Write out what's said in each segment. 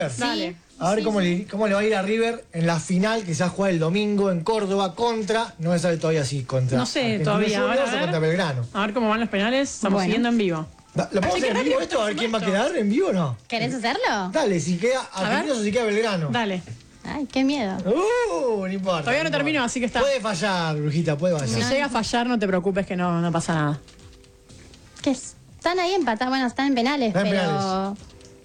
Dale. A ver cómo le va a ir a River en la final que se va a jugar el domingo en Córdoba contra, no se sabe todavía si contra No sé Argentinos todavía, Juniors a ver. o contra Belgrano. A ver cómo van los penales. Estamos siguiendo en vivo. ¿Lo podemos hacer en vivo esto? A ver quién va a quedar en vivo o no. ¿Querés hacerlo? Dale, si queda Argentinos o si queda Belgrano. Dale. Ay, qué miedo. No importa. Todavía no termino, así que está. Puede fallar, Brujita, puede fallar. Si llega a fallar, no te preocupes que no pasa nada. ¿Qué es? Están ahí empatados, bueno, están en penales, Están en pero... penales.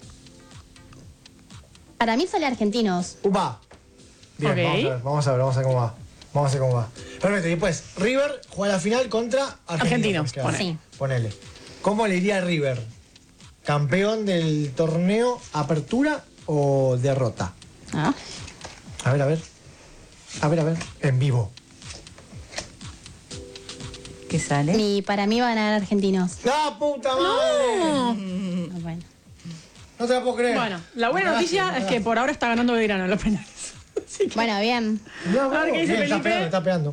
Para mí sale Argentinos. Upa. Bien, Ok. vamos a ver cómo va. Perfecto, y después, River juega la final contra Argentinos, Argentinos. Sí. Ponele. ¿Cómo le iría a River? ¿Campeón del torneo, apertura o derrota? Ah. A ver. En vivo. ¿Qué sale? Para mí van a ganar Argentinos. ¡La puta madre! Ah, bueno. No te la puedo creer. Bueno, la buena noticia es que por ahora está ganando Belgrano en los penales. Así que- Bueno, bien. No, A ver qué dice bien, Felipe. está pegando.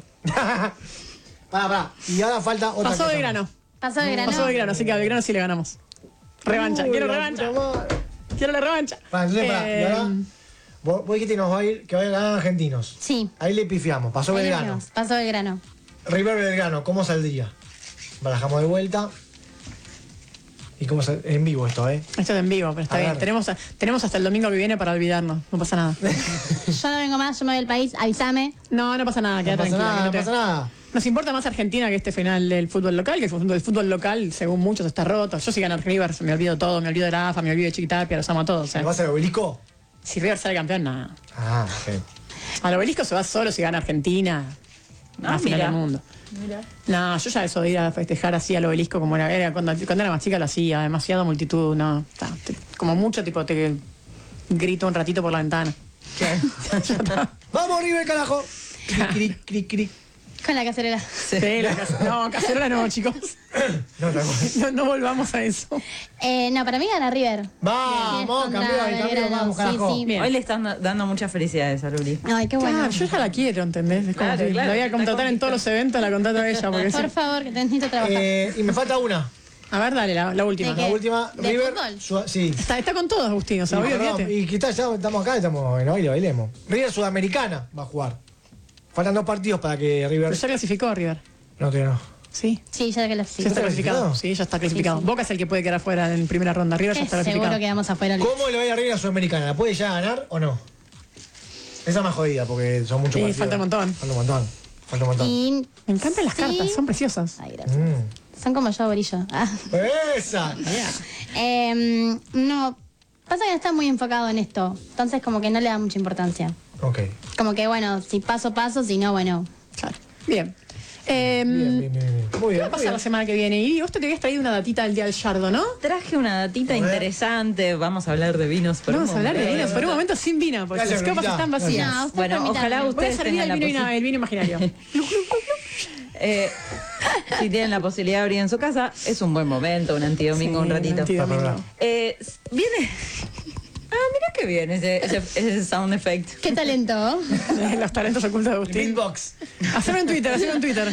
Pará. Y ahora falta otra Pasó cosa Belgrano. más. Pasó de grano. Pasó Belgrano, así que a Belgrano sí le ganamos. Revancha. Uy, Quiero la revancha. puta madre. Quiero la revancha. Entonces, pará. Y ahora, vos dijiste que nos va a ir, que va a ganar Argentinos. Sí. Ahí le pifiamos. Pasó Ahí Belgrano. vemos. Pasó de grano. River Belgrano, ¿cómo saldría? Barajamos de vuelta. ¿Y cómo en vivo esto, Esto es en vivo, pero está A bien. ver. Tenemos hasta el domingo que viene para olvidarnos. No pasa nada. Yo no vengo más, yo me voy al país, avísame. No pasa nada. No Queda pasa tranquila. nada, que no no te- pasa nada. Nos importa más Argentina que este final del fútbol local, que el fútbol local, según muchos, está roto. Yo si gano River, me olvido todo, me olvido de la AFA, me olvido de Chiquitapia, los amo a todos. ¿Le vas al obelisco? Si River sale campeón, nada. Ah, ok. Al obelisco se va solo si gana Argentina. A la final mira. del mundo. No, yo ya eso de ir a festejar así al obelisco como era cuando era más chica lo hacía, demasiada multitud, no. Como mucho tipo te grito un ratito por la ventana. ¡Vamos, River, carajo! Cric, cric, cric. Con la cacerera. Sí, no, cacerola no, chicos. No, otra cosa. No volvamos a eso. No, para mí gana River. Vamos, Contra campeón, Belgrano. vamos, carajo. Sí, sí. Bien. Hoy le están dando muchas felicidades a Luli. Ay, qué bueno. Claro, yo ya la quiero, ¿entendés? Es como Claro, si claro, la voy a está contratar en todos los eventos, la contrato a ella. Porque Por favor, que te necesito trabajar. Y me falta una. A ver, dale, la última. ¿De La qué? última, ¿De River. fútbol? Sí. Está con todos, Agustín, o sea, Y, olvídate. y que ya estamos acá, estamos en baile, bailemos. River Sudamericana va a jugar. Faltan 2 partidos para que River. Pero ya clasificó River. No, todavía no. Sí. Sí, ya que lo Ya está clasificado. Sí, ya está clasificado. Sí. Boca es el que puede quedar fuera en primera ronda. River ya está Seguro clasificado. quedamos afuera. ¿Cómo le va a ir a River a Sudamericana? ¿La puede ya ganar o no? Esa es más jodida porque son muchos Sí, partidos. falta un montón. Falta un montón. Y... Me encantan las Sí. cartas, son preciosas. Ay, gracias. Mm. Son como yo, Borillo. Ah. ¡Esa! No, pasa que no está muy enfocado en esto. Entonces como que no le da mucha importancia. Ok. Como que bueno, si paso, si no, bueno. Claro. Bien. Bien. Muy ¿Qué va bien. a pasar la semana que viene? Y vos te habías traído una datita del día del Yardo, ¿no? Traje una datita interesante. Vamos a hablar de vinos. por Vamos a un hablar de momento. vinos, por un momento sin vino, porque Gracias, las copas Brunita. están vacías. No, usted Bueno, permítame. ojalá Voy a ustedes servir tengan el vino imaginario. Si tienen la posibilidad de abrir en su casa, es un buen momento, un antidomingo, un ratito. Antidomingo. Viene. Mira qué bien ese sound effect. Qué talento. Los talentos ocultos de Agustín. Beatbox. Hacelo en Twitter, hacelo en Twitter.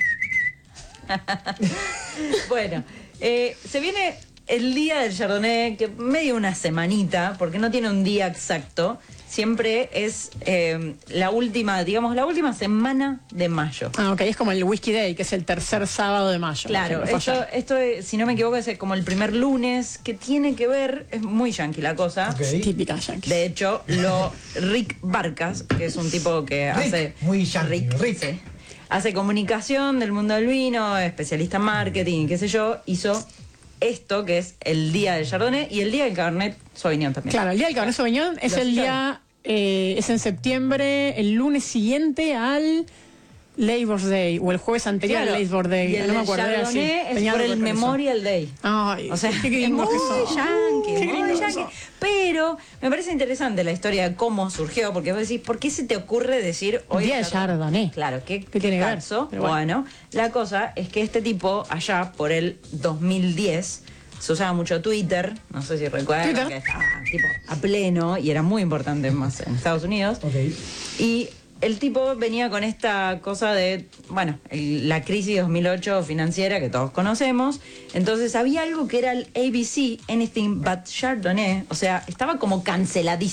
Bueno, se viene el día del Chardonnay, que medio una semanita, porque no tiene un día exacto. Siempre es la última semana de mayo. Ah, ok, es como el Whisky Day, que es el tercer sábado de mayo. Claro, No sé, fue esto si no me equivoco, es como el primer lunes, que tiene que ver, es muy yankee la cosa. Ok. ayer. Típica yankee. De hecho, Rick Barkas, que es un tipo que hace... muy yankee, Rick. sí. Hace comunicación del mundo del vino, especialista en marketing, qué sé yo, hizo esto, que es el día del Chardonnay y el día del Cabernet Sauvignon también. Claro, el día del Cabernet Sauvignon es Lo el día, es en septiembre, el lunes siguiente al Labor Day, o el jueves anterior Claro, al Labor Day. y el no me del acuerdo, era así. Chardonnay es Tenía por algo el con eso. Memorial Day. Ay, O sea, qué es gringos muy que son. yankee, Qué muy gringos yankee. son. Pero me parece interesante la historia de cómo surgió, porque vos decís, ¿por qué se te ocurre decir hoy Día del Chardonnay. Claro, ¿Qué tiene que ver? calzo? Pero bueno. Bueno, la cosa es que este tipo, allá por el 2010, se usaba mucho Twitter, no sé si recuerdan, Twitter. que estaba tipo a pleno y era muy importante más en Estados Unidos. Ok. Y el tipo venía con esta cosa de, bueno, la crisis 2008 financiera que todos conocemos. Entonces había algo que era el ABC, Anything But Chardonnay. O sea, estaba como canceladísimo.